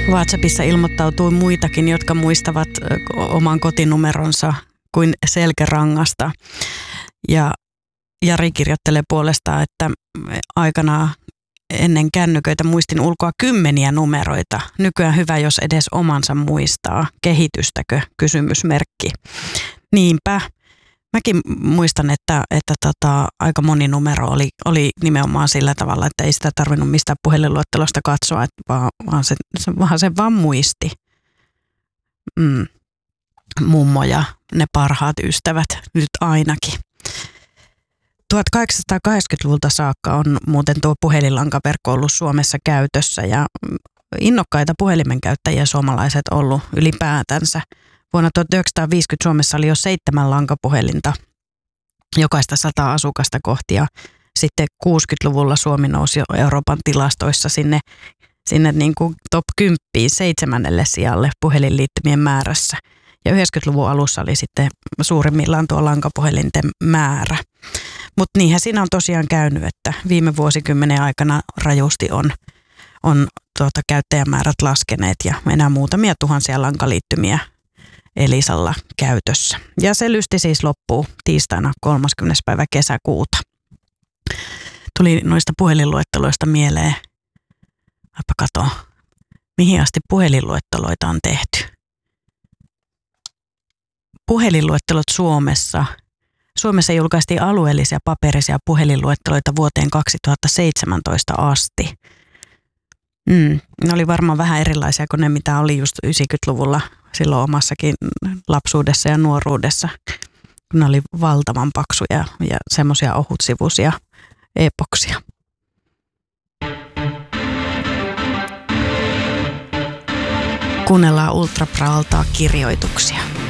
WhatsAppissa ilmoittautui muitakin, jotka muistavat oman kotinumeronsa kuin selkärangasta. Ja Jari kirjoittelee puolestaan, että aikanaan ennen kännyköitä muistin ulkoa 10 numeroita. Nykyään hyvä, jos edes omansa muistaa. Kehitystäkö? Kysymysmerkki. Niinpä. Mäkin muistan, että aika moni numero oli nimenomaan sillä tavalla, että ei sitä tarvinnut mistään puhelinluettelosta katsoa, vaan se vaan muisti. Mummo ja ne parhaat ystävät nyt ainakin. 1880-luvulta saakka on muuten tuo puhelinlankaverkko ollut Suomessa käytössä ja innokkaita puhelimen käyttäjiä suomalaiset ollut ylipäätänsä. Vuonna 1950 Suomessa oli jo 7 lankapuhelinta jokaista 100 asukasta kohti ja sitten 60-luvulla Suomi nousi jo Euroopan tilastoissa sinne niin kuin top 10 7. sijalle puhelinliittymien määrässä. Ja 90-luvun alussa oli sitten suurimmillaan tuo lankapuhelinten määrä. Mutta niinhän siinä on tosiaan käynyt, että viime vuosikymmenen aikana rajusti on käyttäjämäärät laskeneet ja enää muutamia tuhansia lankaliittymiä Elisalla käytössä. Ja se lysti siis loppuu tiistaina 30. päivä kesäkuuta. Tuli noista puhelinluetteloista mieleen, kato, mihin asti puhelinluetteloita on tehty. Puhelinluettelot Suomessa julkaistiin alueellisia paperisia puhelinluetteloita vuoteen 2017 asti. Ne oli varmaan vähän erilaisia kuin ne, mitä oli just 90-luvulla silloin omassakin lapsuudessa ja nuoruudessa. Ne oli valtavan paksuja ja semmoisia ohutsivuisia epoksia. Kuunnellaan Ultra Praltaa kirjoituksia.